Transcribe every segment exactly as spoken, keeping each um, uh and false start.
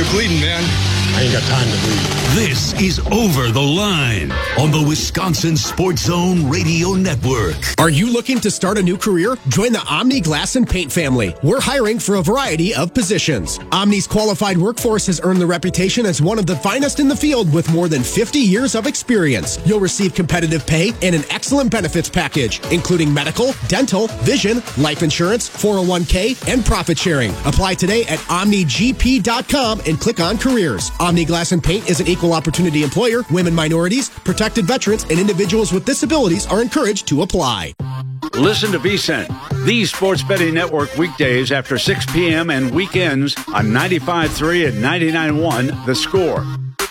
you're bleeding, man. I ain't got time to bleed. This is Over the Line on the Wisconsin Sports Zone Radio Network. Are you looking to start a new career? Join the Omni Glass and Paint family. We're hiring for a variety of positions. Omni's qualified workforce has earned the reputation as one of the finest in the field with more than fifty years of experience. You'll receive competitive pay and an excellent benefits package, including medical, dental, vision, life insurance, four oh one k, and profit sharing. Apply today at omni g p dot com and click on careers. Omni Glass and Paint is an equal opportunity employer. Women, minorities, protected veterans, and individuals with disabilities are encouraged to apply. Listen to V S I N, the Sports Betting Network, weekdays after six p.m. and weekends on ninety-five point three and ninety-nine point one The Score.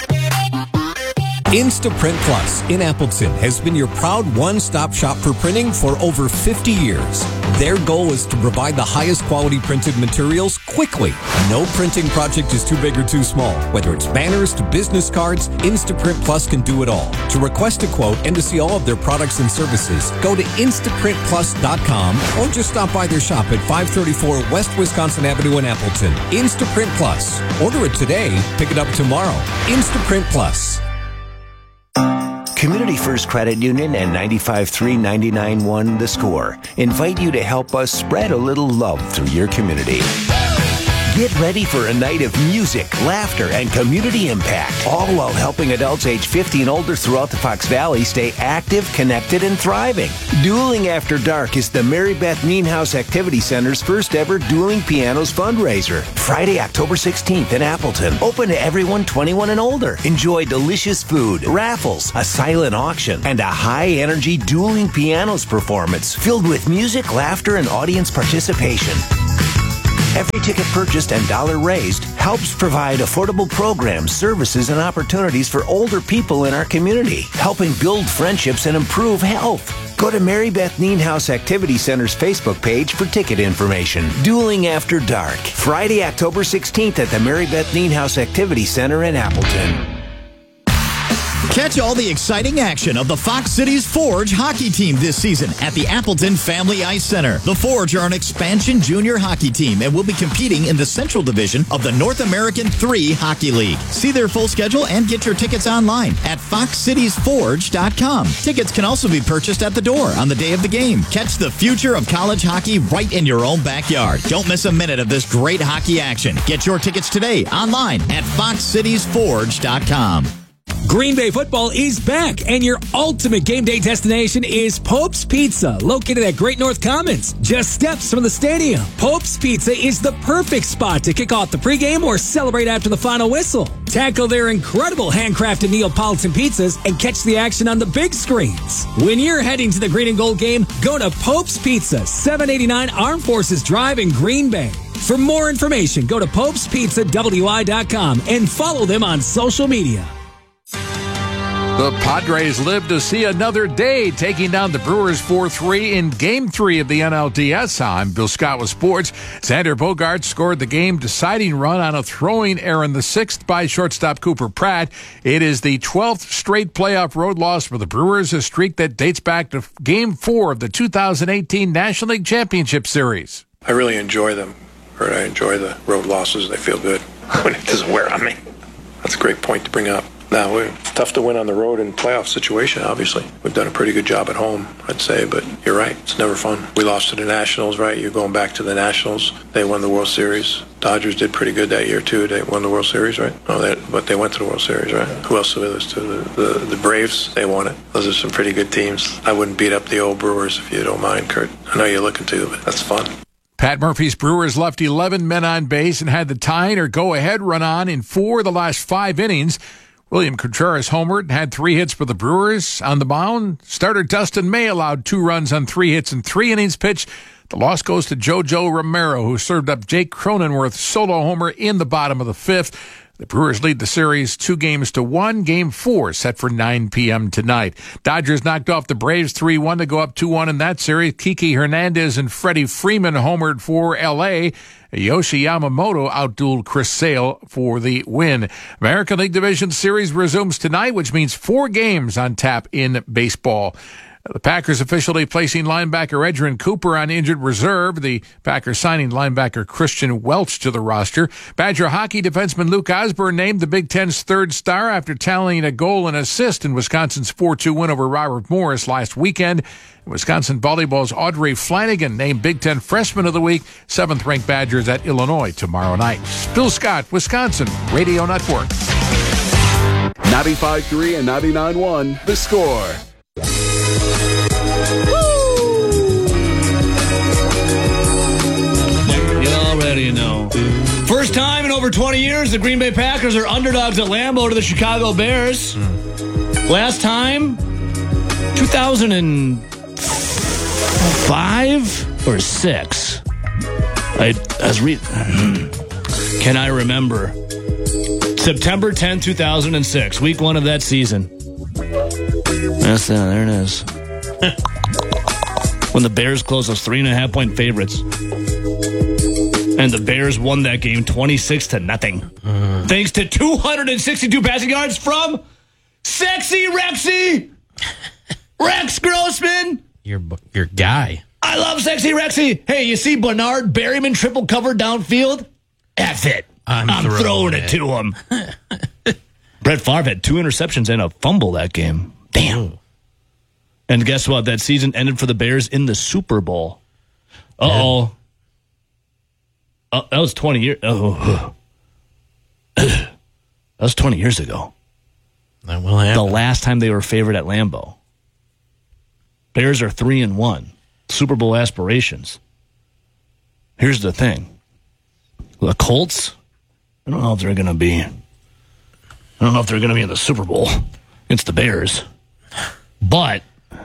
Instaprint Plus in Appleton has been your proud one-stop shop for printing for over fifty years. Their goal is to provide the highest quality printed materials quickly. No printing project is too big or too small. Whether it's banners to business cards, Instaprint Plus can do it all. To request a quote and to see all of their products and services, go to instaprint plus dot com or just stop by their shop at five thirty-four West Wisconsin Avenue in Appleton. Instaprint Plus. Order it today, pick it up tomorrow. Instaprint Plus. Community First Credit Union and ninety-five point three, ninety-nine point one The Score invite you to help us spread a little love through your community. Get ready for a night of music, laughter, and community impact, all while helping adults age fifty and older throughout the Fox Valley stay active, connected, and thriving. Dueling After Dark is the Mary Beth Nienhuis Activity Center's first ever Dueling Pianos fundraiser. Friday, October sixteenth in Appleton. Open to everyone twenty-one and older. Enjoy delicious food, raffles, a silent auction, and a high-energy Dueling Pianos performance filled with music, laughter, and audience participation. Every ticket purchased and dollar raised helps provide affordable programs, services, and opportunities for older people in our community, helping build friendships and improve health. Go to Mary Beth Nienhuis Activity Center's Facebook page for ticket information. Dueling After Dark, Friday, October sixteenth at the Mary Beth Nienhuis Activity Center in Appleton. Catch all the exciting action of the Fox Cities Forge hockey team this season at the Appleton Family Ice Center. The Forge are an expansion junior hockey team and will be competing in the Central Division of the North American three Hockey League. See their full schedule and get your tickets online at fox cities forge dot com. Tickets can also be purchased at the door on the day of the game. Catch the future of college hockey right in your own backyard. Don't miss a minute of this great hockey action. Get your tickets today online at fox cities forge dot com. Green Bay football is back, and your ultimate game day destination is Pope's Pizza, located at Great North Commons, just steps from the stadium. Pope's Pizza is the perfect spot to kick off the pregame or celebrate after the final whistle. Tackle their incredible handcrafted Neapolitan pizzas and catch the action on the big screens. When you're heading to the Green and Gold game, go to Pope's Pizza, seven eighty-nine Armed Forces Drive in Green Bay. For more information, go to popes pizza w i dot com and follow them on social media. The Padres live to see another day, taking down the Brewers four three in Game three of the N L D S. I'm Bill Scott with sports. Xander Bogaerts scored the game-deciding run on a throwing error in the sixth by shortstop Cooper Pratt. It is the twelfth straight playoff road loss for the Brewers, a streak that dates back to Game four of the two thousand eighteen National League Championship Series. I really enjoy them, or I enjoy the road losses. They feel good when it doesn't wear on me. That's a great point to bring up. Now, it's tough to win on the road in playoff situation, obviously. We've done a pretty good job at home, I'd say, but you're right. It's never fun. We lost to the Nationals, right? You're going back to the Nationals. They won the World Series. Dodgers did pretty good that year, too. They won the World Series, right? No, they, but they went to the World Series, right? Who else did this to? The, the, the Braves, they won it. Those are some pretty good teams. I wouldn't beat up the old Brewers if you don't mind, Kurt. I know you're looking to, but that's fun. Pat Murphy's Brewers left eleven men on base and had the tying or go-ahead run on in four of the last five innings. William Contreras homered and had three hits for the Brewers. On the mound, starter Dustin May allowed two runs on three hits and three innings pitched. The loss goes to JoJo Romero, who served up Jake Cronenworth's solo homer in the bottom of the fifth. The Brewers lead the series two games to one. Game four set for nine p.m. tonight. Dodgers knocked off the Braves three one to go up two one in that series. Kiki Hernandez and Freddie Freeman homered for L A. Yoshi Yamamoto outdueled Chris Sale for the win. American League Division Series resumes tonight, which means four games on tap in baseball. The Packers officially placing linebacker Edgerrin Cooper on injured reserve. The Packers signing linebacker Christian Welch to the roster. Badger hockey defenseman Luke Osborne named the Big Ten's third star after tallying a goal and assist in Wisconsin's four two win over Robert Morris last weekend. Wisconsin volleyball's Audrey Flanagan named Big Ten Freshman of the Week. Seventh-ranked Badgers at Illinois tomorrow night. Bill Scott, Wisconsin Radio Network. ninety-five three and ninety-nine one, The Score. You already know. First time in over twenty years, the Green Bay Packers are underdogs at Lambeau to the Chicago Bears. Last time, two thousand five or six. I, I was reading. Can I remember? September tenth, two thousand six, week one of that season. That's that. There it is. When the Bears closed those three and a half point favorites. And the Bears won that game twenty-six to nothing. Uh. Thanks to two hundred sixty-two passing yards from Sexy Rexy. Rex Grossman. Your, your guy. I love Sexy Rexy. Hey, you see Bernard Berryman triple cover downfield? F it. I'm, I'm throwing, throwing it. it to him. Brett Favre had two interceptions and a fumble that game. Damn. And guess what? That season ended for the Bears in the Super Bowl. Uh-oh. Uh, that was twenty years. Oh. That was twenty years ago. That will happen. The last time they were favored at Lambeau. Bears are three and one. Super Bowl aspirations. Here's the thing. The Colts, I don't know if they're going to be. I don't know if they're going to be in the Super Bowl against the Bears. But,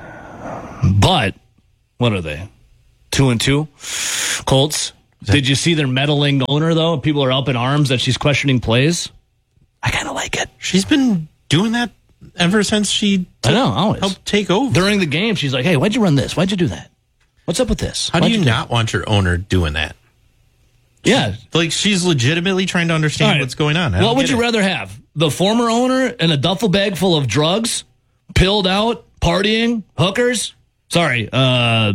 but, what are they? Two and two? Colts. Did you see their meddling owner, though? People are up in arms that she's questioning plays. I kind of like it. She's been doing that ever since she t- I know, always. helped take over. During the game, she's like, hey, why'd you run this? Why'd you do that? What's up with this? How Why'd do you, you not want your owner doing that? Yeah. Like, she's legitimately trying to understand right. what's going on. I what would you it. rather have? The former owner and a duffel bag full of drugs, pilled out, partying, hookers? Sorry, uh,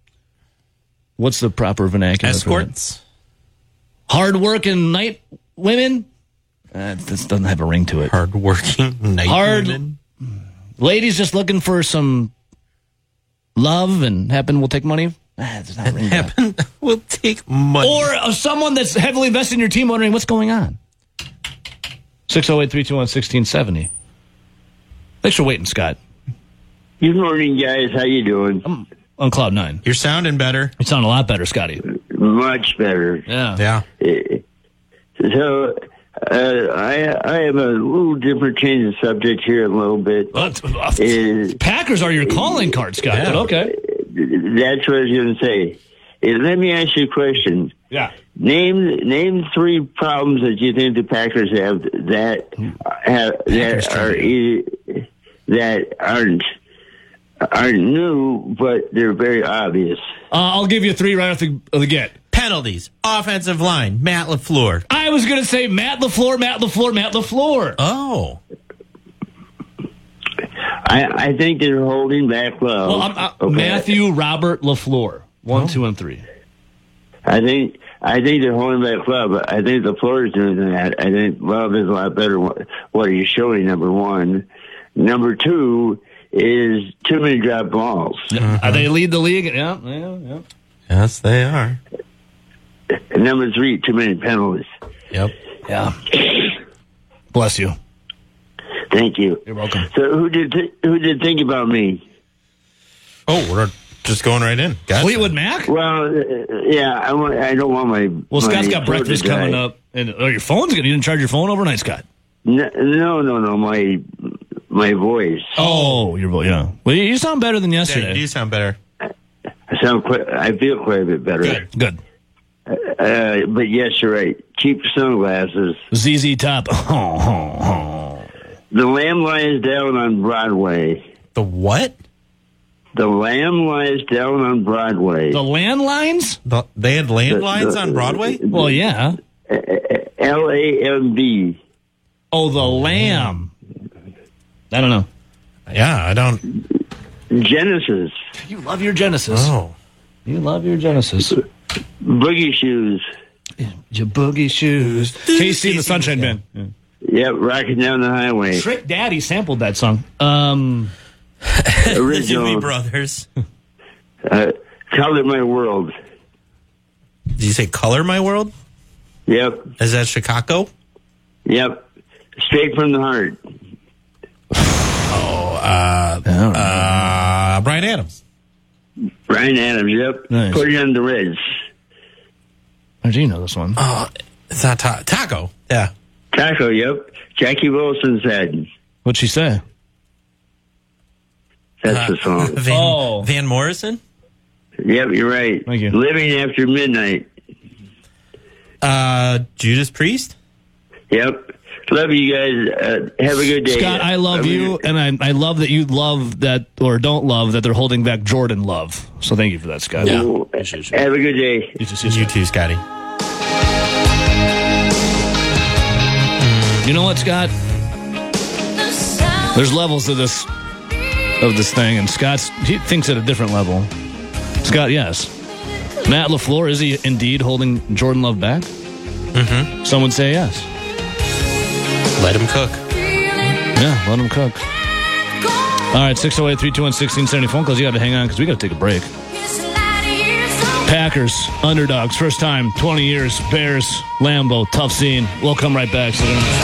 what's the proper vernacular? Escorts? Hard-working night women? Uh, this doesn't have a ring to it. Hard-working night Hard women? Ladies just looking for some love and happen will take money? Ah, it's not ring happen will take money. Or uh, someone that's heavily invested in your team wondering what's going on. six oh eight, three two one, one six seven oh. Thanks for waiting, Scott. Good morning, guys. How you doing? I'm on cloud nine. You're sounding better. You sound a lot better, Scotty. Much better. Yeah. Yeah. So, uh, I I have a little different change of subject here a little bit. But, uh, Is, Packers are your calling card, Scott. Yeah. But okay. That's what I was going to say. Uh, let me ask you a question. Yeah. Name name three problems that you think the Packers have that have that are that aren't aren't new, but they're very obvious. Uh, I'll give you three right off the, the get. Penalties, offensive line, Matt LaFleur. I was going to say Matt LaFleur, Matt LaFleur, Matt LaFleur. Oh. I, I think they're holding back low. Well, I'm, I'm, okay. Matthew Robert LaFleur, one, oh. two, and three. I think I think they're holding back low, but I think LaFleur is doing that. I think Love is a lot better. What, what he's showing, number one. Number two is too many drop balls. Mm-hmm. They lead the league. Yeah, yeah, yeah. Yes, they are. And number three, too many penalties. Yep. Yeah. Bless you. Thank you. You're welcome. So who did th- who did think about me? Oh, we're just going right in. Gotcha. Fleetwood Mac? Well, uh, yeah, I, want, I don't want my. Well, my Scott's got breakfast coming up, and oh, your phone's good. You didn't charge your phone overnight, Scott? No, no, no, no. My my voice. Oh, your voice. Yeah. Well, you sound better than yesterday. Yeah, you do sound better. I sound quite. I feel quite a bit better. Good. Good. Uh, but yes, you're right. Cheap sunglasses. Z Z Top. The Lamb lies down on Broadway. The what? The Lamb lies down on Broadway. The landlines? The, they had landlines the, the, on Broadway? The, well, yeah. L A M B. Oh, the Lamb. I don't know. Yeah, I don't. Genesis. You love your Genesis. Oh. You love your Genesis. Boogie Shoes. Your boogie shoes. K C and the Sunshine Band. Yeah. Yep, Rocking Down the Highway. Trick Daddy sampled that song. Um, The Original. Doobie Brothers. Uh, Color My World. Did you say Color My World? Yep. Is that Chicago? Yep. Straight from the Heart. Oh, uh, uh, Brian Adams. Brian Adams, yep. Nice. Put it on the Reds. how do you know this one? Oh, it's not ta- Taco. Yeah. Taco, yep. Jackie Wilson's Head. What'd she say? That's the song. Van, Oh. Van Morrison? Yep, you're right. Thank you. Living After Midnight. Uh, Judas Priest? Yep. Love you guys. Uh, have a good day. Scott, I love you, and I, I love that you love that, or don't love that they're holding back Jordan Love. So thank you for that, Scott. Yeah. Ooh, have a good day. You too, You too, Scotty. You know what, Scott? There's levels to this of this thing, and Scott's he thinks at a different level. Scott, yes. Matt LaFleur, is he indeed holding Jordan Love back? Mm-hmm. Some would say yes. Let him cook. Yeah, let him cook. All right, six oh eight, three two one, one six seven zero. Phone calls. You got to hang on because we got to take a break. Packers, underdogs, first time, twenty years. Bears, Lambeau, tough scene. We'll come right back. So